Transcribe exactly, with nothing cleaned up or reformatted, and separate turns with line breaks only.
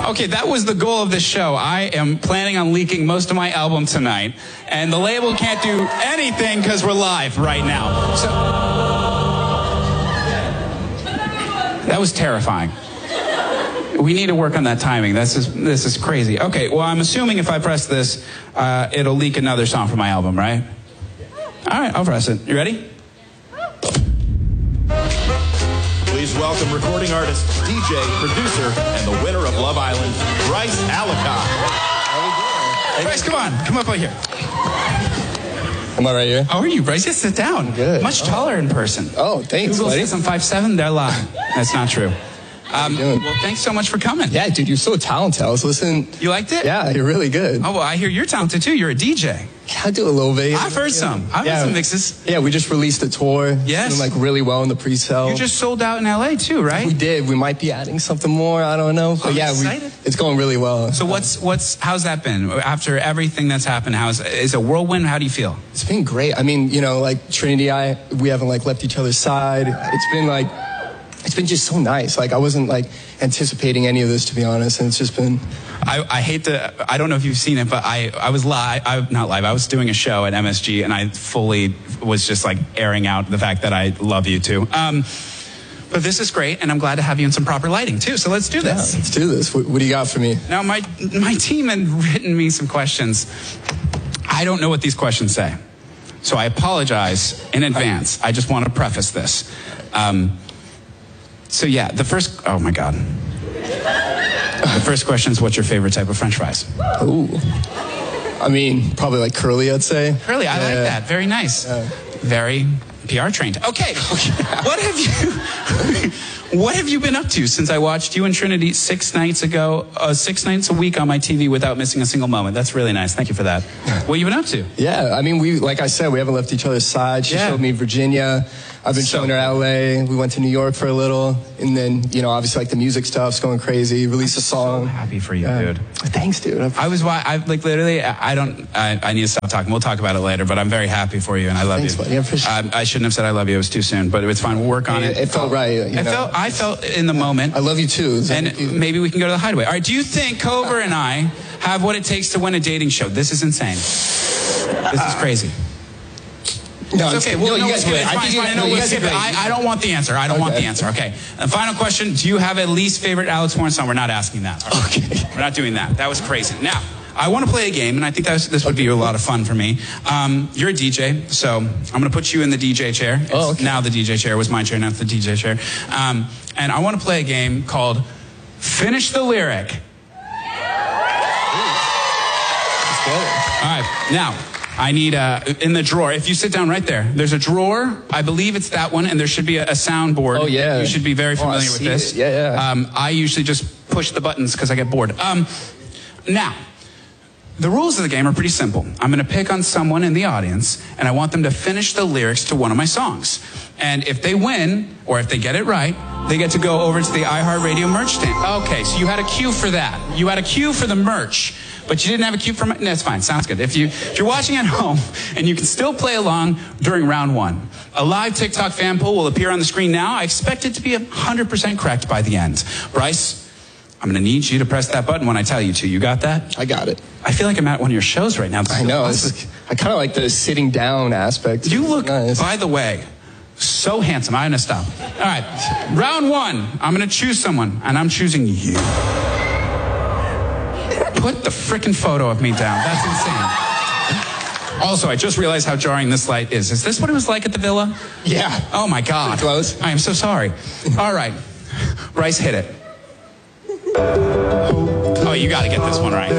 Okay, that was the goal of this show. I am planning on leaking most of my album tonight, and the label can't do anything because we're live right now. So that was terrifying. We need to work on that timing. This is this is crazy. Okay, well, I'm assuming if I press this, uh, it'll leak another song from my album, right? All right, I'll press it. You ready?
Please welcome recording artist, D J, producer, and the winner of Love Island, Bryce Alacott.
Bryce, come on. Come up right here.
Am I right here?
How are you, Bryce? Yes, sit down.
Good.
Much taller in person.
Oh, thanks,
Google
buddy.
says I'm five seven. They're lying. That's not true. Um,
doing?
well, thanks so much for coming.
Yeah, dude, you're so talented. I was listening.
You liked it?
Yeah, you're really good.
Oh, well, I hear you're talented, too. You're a D J.
Yeah, I do a little bit.
I've heard some. I've
yeah.
heard some mixes.
Yeah, we just released a tour.
Yes.
It's doing, like, really well in the pre-sale.
You just sold out in L A, too, right?
We did. We might be adding something more. I don't know. But
I'm
yeah, we,
excited.
it's going really well.
So what's, what's, how's that been? After everything that's happened, how's, is it a whirlwind? How do you feel?
It's been great. I mean, you know, like, Trinity, I, we haven't, like, left each other's side. It's been, like, it's been just so nice. Like, I wasn't, like, anticipating any of this, to be honest, and it's just been...
I, I hate to, I don't know if you've seen it, but I, I was live, I, not live, I was doing a show at M S G, and I fully was just, like, airing out the fact that I love you, too. Um, but this is great, and I'm glad to have you in some proper lighting, too, so let's do this.
Yeah, let's do this. What, what do you got for me?
Now, my, my team had written me some questions. I don't know what these questions say, so I apologize in advance. I just want to preface this. Um, so, yeah, the first, oh, my God. The first question is, what's your favorite type of French fries?
Ooh. I mean, probably like curly, I'd say.
Curly, I
yeah.
like that. Very nice.
Yeah.
Very P R trained. Okay. What have you What have you been up to since I watched you and Trinity six nights ago, uh, six nights a week on my T V without missing a single moment? That's really nice. Thank you for that. What have you been up to?
Yeah, I mean, we like I said, we haven't left each other's side. She
Yeah.
showed me Virginia. I've been
So
showing her L A. We went to New York for a little, and then you know, obviously, like the music stuff's going crazy. Released a song.
So happy for you,
Yeah.
dude.
Thanks, dude. I've-
I was why I like literally. I I don't. I, I need to stop talking. We'll talk about it later. But I'm very happy for you, and I love
Thanks,
you.
buddy. I appreciate
Um, I shouldn't have said I love you. It was too soon, but it's fine. We'll work on it.
It, it felt right. You
I
know?
felt. I felt in the moment.
I love you too. Is that
And
what you-
maybe we can go to the hideaway. All right, do you think Cover and I have what it takes to win a dating show? This is insane. This is crazy.
no,
It's okay. We'll,
no,
no,
you
we'll
guys
skip
are
it. It's
great. I
fine,
think
it's
you,
fine.
no,
No,
you
we'll
guys are
skip it.
great.
I, I don't want the answer. I don't want
Okay.
the answer. Okay. And final question, do you have a least favorite Alex Warren song? We're not asking that.
Okay.
We're not doing that. That was crazy. Now, I want to play a game, and I think that was, this would be a lot of fun for me. Um, you're a D J, so I'm going to put you in the D J chair. It's
Oh, okay.
Now the D J chair was my chair, now it's the D J chair. Um, and I want to play a game called Finish the Lyric.
Let's go.
All right, now, I need, uh, in the drawer, if you sit down right there, there's a drawer, I believe it's that one, and there should be a, a soundboard.
Oh, yeah.
You should be very
Oh, I
familiar with
see
this.
it. Yeah, yeah.
Um, I usually just push the buttons because I get bored. Um, now, the rules of the game are pretty simple. I'm going to pick on someone in the audience, and I want them to finish the lyrics to one of my songs. And if they win, or if they get it right, they get to go over to the iHeartRadio merch stand. Okay, so you had a cue for that. You had a cue for the merch, but you didn't have a cue for my... That's fine, sounds good. If, you, if you're watching at home, and you can still play along during round one, a live TikTok fan poll will appear on the screen now. I expect it to be one hundred percent correct by the end. Bryce, I'm going to need you to press that button when I tell you to. You got that?
I got it.
I feel like I'm at one of your shows right now. This
I
is
know.
awesome.
This is, I kind of like the sitting down aspect.
You look,
nice.
by the way, so handsome. I'm going to stop. All right. Round one. I'm going to choose someone, and I'm choosing you. Put the frickin' photo of me down. That's insane. Also, I just realized how jarring this light is. Is this what it was like at the villa?
Yeah.
Oh, my God.
Pretty close.
I am so sorry. All right. Bryce, hit it. Oh, you got to get this one right.